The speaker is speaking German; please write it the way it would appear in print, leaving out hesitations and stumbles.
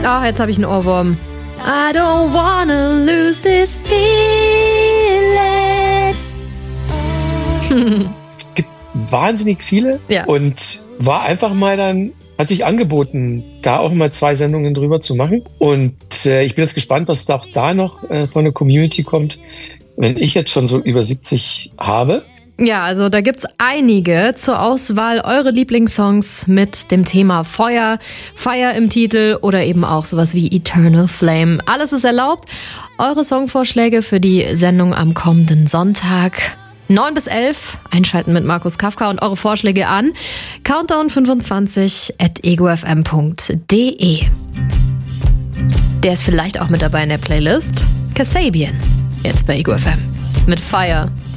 Ah, jetzt habe ich einen Ohrwurm. I don't wanna lose this feeling. Es gibt wahnsinnig viele und war einfach mal dann, hat sich angeboten, da auch mal 2 Sendungen drüber zu machen. Und ich bin jetzt gespannt, was auch da noch von der Community kommt, wenn ich jetzt schon so über 70 habe. Ja, also da gibt's einige zur Auswahl. Eure Lieblingssongs mit dem Thema Feuer, Fire im Titel oder eben auch sowas wie Eternal Flame. Alles ist erlaubt. Eure Songvorschläge für die Sendung am kommenden Sonntag 9 bis 11. Einschalten mit Markus Kafka und eure Vorschläge an countdown25@egofm.de. Der ist vielleicht auch mit dabei in der Playlist. Kasabian, jetzt bei Ego FM mit Fire.